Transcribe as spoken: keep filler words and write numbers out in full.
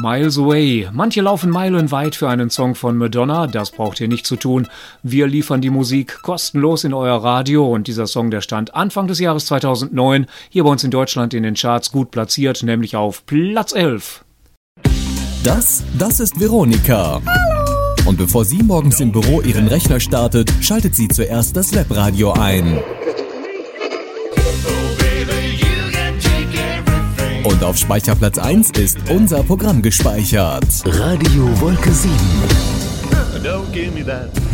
Miles Away. Manche laufen meilenweit für einen Song von Madonna, das braucht ihr nicht zu tun. Wir liefern die Musik kostenlos in euer Radio und dieser Song, der stand Anfang des Jahres zweitausendneun hier bei uns in Deutschland in den Charts gut platziert, nämlich auf Platz elf. Das, das ist Veronika. Hallo. Und bevor sie morgens im Büro ihren Rechner startet, schaltet sie zuerst das Webradio ein. Und auf Speicherplatz eins ist unser Programm gespeichert. Radio Wolke sieben. Don't give me that.